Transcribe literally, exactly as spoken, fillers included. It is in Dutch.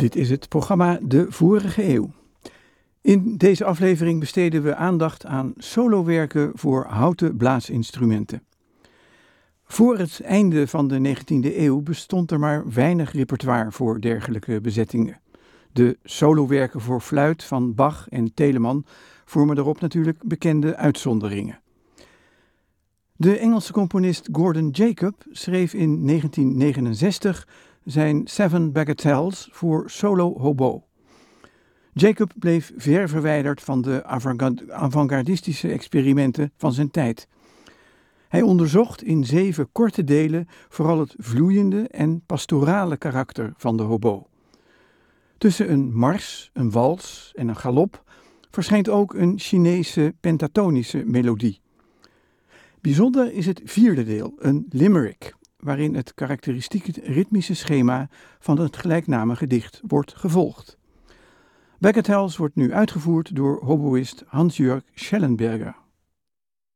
Dit is het programma De Vorige Eeuw. In deze aflevering besteden we aandacht aan solowerken voor houten blaasinstrumenten. Voor het einde van de negentiende eeuw bestond er maar weinig repertoire voor dergelijke bezettingen. De solowerken voor fluit van Bach en Telemann vormen daarop natuurlijk bekende uitzonderingen. De Engelse componist Gordon Jacob schreef in negentien negenenzestig zijn Seven Bagatelles voor solo hobo. Jacob bleef ver verwijderd van de avant-gardistische experimenten van zijn tijd. Hij onderzocht in zeven korte delen vooral het vloeiende en pastorale karakter van de hobo. Tussen een mars, een wals en een galop verschijnt ook een Chinese pentatonische melodie. Bijzonder is het vierde deel, een limerick, waarin het karakteristieke ritmische schema van het gelijknamige gedicht wordt gevolgd. Bagatelles wordt nu uitgevoerd door hoboïst Hans-Jörg Schellenberger.